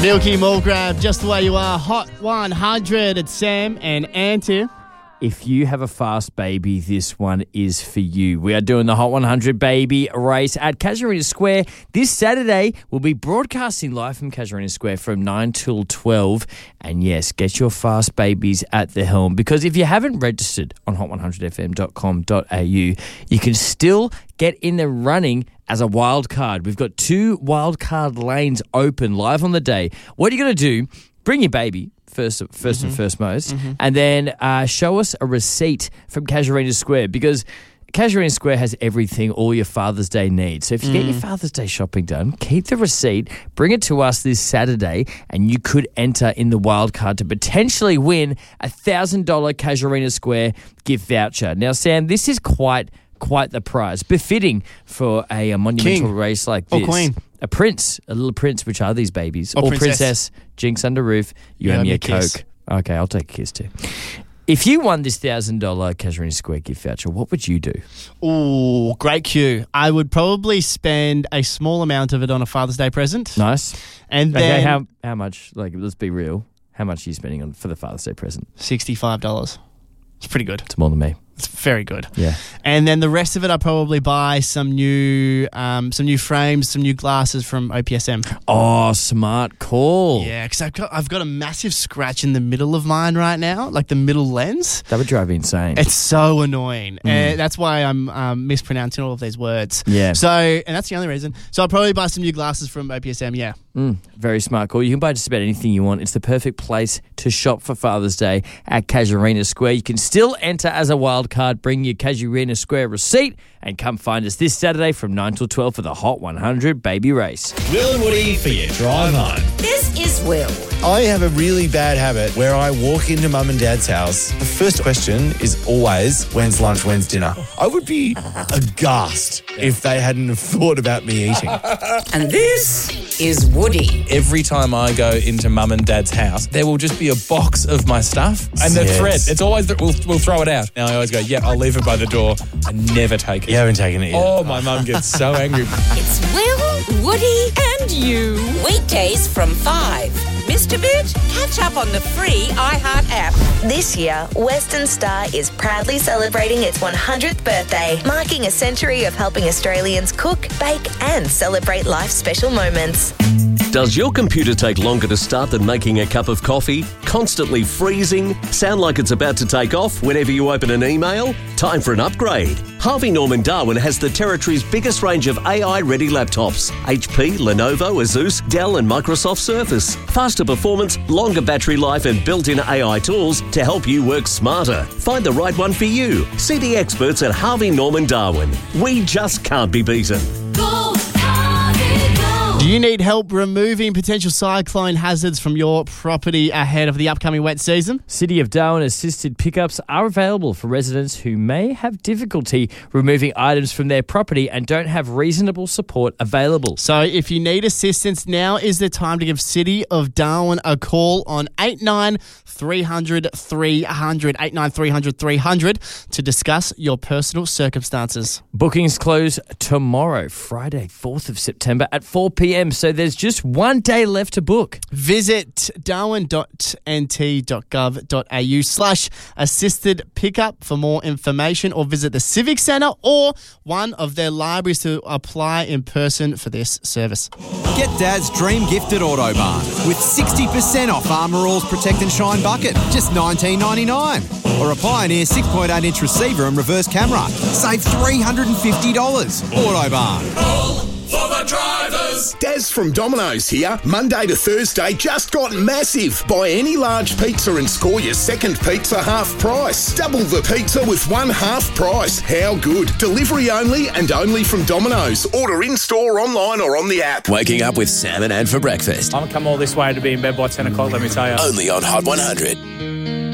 Milky Mulgrab, just the way you are. Hot 100. It's Sam and Anty. If you have a fast baby, this one is for you. We are doing the Hot 100 baby race at Casuarina Square. This Saturday, we'll be broadcasting live from Casuarina Square from 9 till 12. And yes, get your fast babies at the helm, because if you haven't registered on hot100fm.com.au, you can still get in the running as a wild card. We've got 2 wild card lanes open live on the day. What are you going to do? Bring your baby. First and foremost, and then show us a receipt from Casuarina Square, because Casuarina Square has everything all your Father's Day needs. So if you get your Father's Day shopping done, keep the receipt, bring it to us this Saturday, and you could enter in the wild card to potentially win a $1,000 Casuarina Square gift voucher. Now, Sam, this is quite the prize, befitting for a monumental race like this. Or queen. A prince, a little prince, which are these babies. Or princess. Jinx under roof. You owe me a Coke. kiss. Okay, I'll take a kiss too. If you won this $1,000 Casuarina Square gift voucher, what would you do? Oh, great cue. I would probably spend a small amount of it on a Father's Day present. Nice. And Okay, then how much? Like, let's be real. How much are you spending on for the Father's Day present? $65. It's pretty good. It's more than me. It's very good. Yeah. And then the rest of it, I'll probably buy some new frames, some new glasses from OPSM. Oh, smart call. Yeah, because I've got a massive scratch in the middle of mine right now, like the middle lens. That would drive me insane. It's so annoying. And that's why I'm mispronouncing all of these words. Yeah. So, and that's the only reason. So I'll probably buy some new glasses from OPSM, yeah. Very smart call. You can buy just about anything you want. It's the perfect place to shop for Father's Day at Casuarina Square. You can still enter as a wild card. Bring your Casuarina Square receipt and come find us this Saturday from 9 till 12 for the Hot 100 baby race. Will and Woody for your drive home. This is Will. I have a really bad habit where I walk into mum and dad's house. The first question is always, when's lunch, when's dinner? I would be aghast if they hadn't have thought about me eating. And this is Woody. Every time I go into mum and dad's house, there will just be a box of my stuff and the Yes. thread. It's always that we'll throw it out. Now I always go, yeah, I'll leave it by the door. I never take it. You haven't taken it yet. Oh, my mum gets so angry. It's Will, Woody, and you. Weekdays from 5. Mr. Bit, catch up on the free iHeart app. This year, Western Star is proudly celebrating its 100th birthday, marking a century of helping Australians cook, bake, and celebrate life's special moments. Does your computer take longer to start than making a cup of coffee? Constantly freezing? Sound like it's about to take off whenever you open an email? Time for an upgrade. Harvey Norman Darwin has the territory's biggest range of AI-ready laptops. HP, Lenovo, Asus, Dell and Microsoft Surface. Faster performance, longer battery life and built-in AI tools to help you work smarter. Find the right one for you. See the experts at Harvey Norman Darwin. We just can't be beaten. Do you need help removing potential cyclone hazards from your property ahead of the upcoming wet season? City of Darwin assisted pickups are available for residents who may have difficulty removing items from their property and don't have reasonable support available. So if you need assistance, now is the time to give City of Darwin a call on 89 300 300, 89 300 300 to discuss your personal circumstances. Bookings close tomorrow, Friday, 4th of September at 4 p.m. So there's just one day left to book. Visit darwin.nt.gov.au/assisted pickup for more information, or visit the Civic Centre or one of their libraries to apply in person for this service. Get Dad's dream gift at Autobarn with 60% off Armour All's Protect and Shine bucket, just $19.99. Or a Pioneer 6.8-inch receiver and reverse camera. Save $350. Autobarn. For the drivers. Des from Domino's here. Monday to Thursday just got massive. Buy any large pizza and score your second pizza half price. Double the pizza with one half price. How good? Delivery only and only from Domino's. Order in-store, online or on the app. Waking up with Sam and Ann for breakfast. I'm come all this way to be in bed by 10 o'clock, let me tell you. Only on Hot 100.